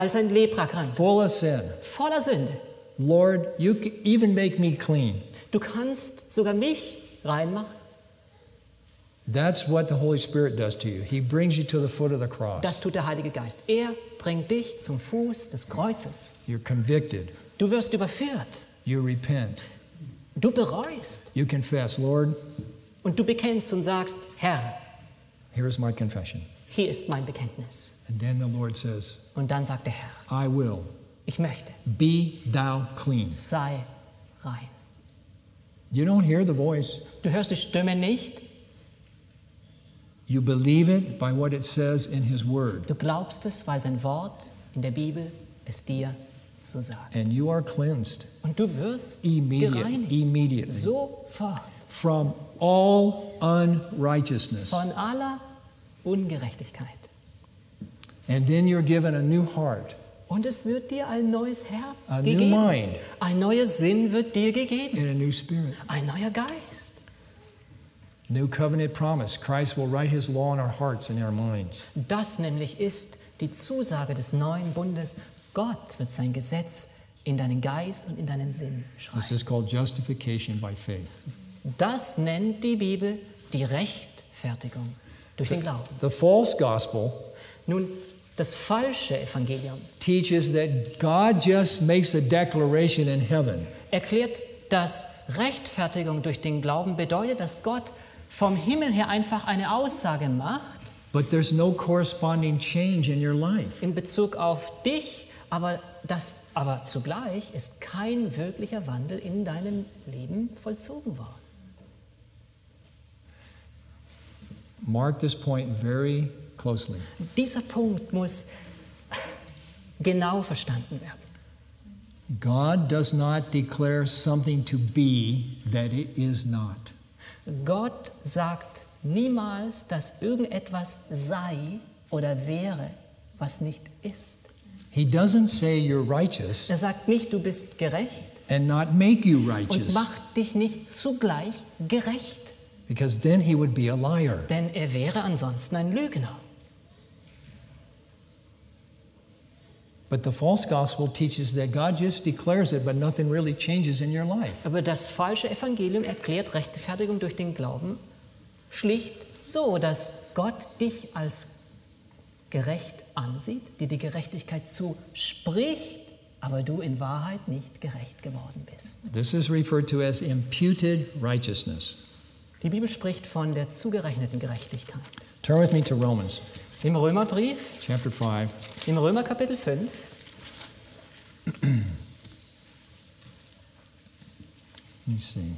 als ein Leprakranker, full of sin. voller Sünde. Lord, you even make me clean. Du kannst sogar mich reinmachen. That's what the Holy Spirit does to you. He brings you to the foot of the cross. Das tut der Heilige Geist. Er bringt dich zum Fuß des Kreuzes. You're convicted. Du wirst überführt. You repent. Du bereust. You confess, Lord, Und du bekennst und sagst, Herr, here's my confession. hier ist mein Bekenntnis. And then the Lord says, Und dann sagt der Herr, I will. ich möchte, Be thou clean. sei rein. You don't hear the voice. Du hörst die Stimme nicht. You believe it by what it says in His Word. Du glaubst es, weil sein Wort in der Bibel es dir so sagt. And you are cleansed Und du wirst gereinigt. immediately Sofort. from all unrighteousness. Von aller Ungerechtigkeit. And then you're given a new heart, Und es wird dir ein neues Herz a new gegeben. mind, Ein neuer Sinn wird dir gegeben. and a new spirit. Ein neuer Geist. New covenant promise. Christ will write His law in our hearts and our minds. Das nämlich ist die Zusage des neuen Bundes. Gott wird sein Gesetz in deinen Geist und in deinen Sinn This schreiben. is called justification by faith. Das nennt die Bibel die Rechtfertigung durch den Glauben. The false gospel Nun, das falsche Evangelium teaches that God just makes a declaration in heaven. erklärt, dass Rechtfertigung durch den Glauben bedeutet, dass Gott vom Himmel her einfach eine Aussage macht But there's no corresponding change in your life. in Bezug auf dich, aber zugleich ist kein wirklicher Wandel in deinem Leben vollzogen worden. Mark this point very closely. Dieser Punkt muss genau verstanden werden. God does not declare something to be that it is not. Gott sagt niemals, dass irgendetwas sei oder wäre, was nicht ist. He doesn't say you're righteous Er sagt nicht, du bist gerecht and not make you und righteous, macht dich nicht zugleich gerecht, because then he would be a liar. denn er wäre ansonsten ein Lügner. But the false gospel teaches that God just declares it, but nothing really changes in your life. Aber das falsche Evangelium erklärt Rechtfertigung durch den Glauben schlicht so, dass Gott dich als gerecht ansieht, dir die Gerechtigkeit zuspricht, aber du in Wahrheit nicht gerecht geworden bist. This is referred to as imputed righteousness. Die Bibel spricht von der zugerechneten Gerechtigkeit. Turn with me to Romans Im Römerbrief, chapter 5. im Römer Kapitel 5, Let me see.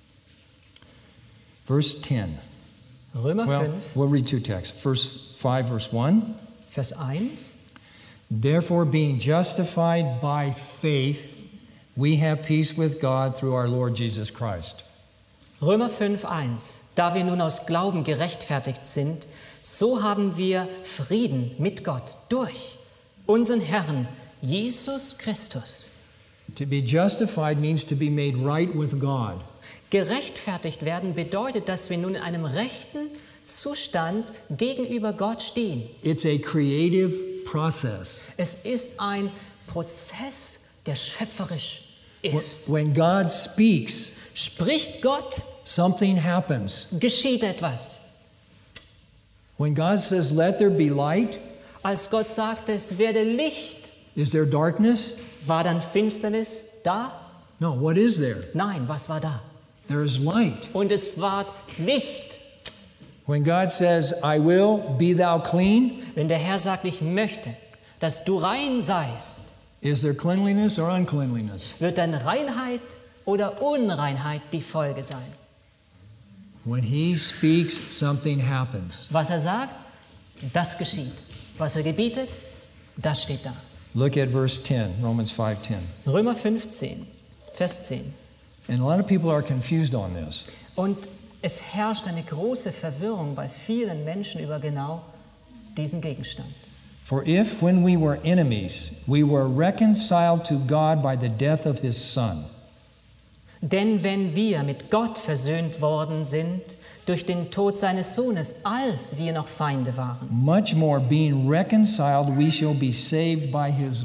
Verse 10. Römer Well, 5, we'll read two texts. Verse 5, verse 1. Vers 1. Therefore, being justified by faith, we have peace with God through our Lord Jesus Christ. Römer 5, 1. Da wir nun aus Glauben gerechtfertigt sind, so haben wir Frieden mit Gott durch unseren Herrn Jesus Christus. To be justified means to be made right with God. Gerechtfertigt werden bedeutet, dass wir nun in einem rechten Zustand gegenüber Gott stehen. It's a creative process. Es ist ein Prozess, der schöpferisch ist. When God speaks, Spricht Gott, something happens. geschieht etwas. When God says, let there be light, Als Gott sagte, es werde Licht, is there darkness? war dann Finsternis da? No, what is there? Nein, was war da? There is light. Und es war Licht. When God says, I will, be thou clean, Wenn der Herr sagt, ich möchte, dass du rein seist, is there cleanliness or uncleanliness? wird dann Reinheit oder Unreinheit die Folge sein. When He speaks, something happens. Was er sagt, das geschieht. Was er gebietet, das steht da. Look at verse 10, Romans 5:10. Römer 15, Vers 10. And a lot of people are confused on this. Und es herrscht eine große Verwirrung bei vielen Menschen über genau diesen Gegenstand. For if, when we were enemies, we were reconciled to God by the death of His Son, Denn wenn wir mit Gott versöhnt worden sind durch den Tod seines Sohnes, als wir noch Feinde waren. Much more, being reconciled, we shall be saved by his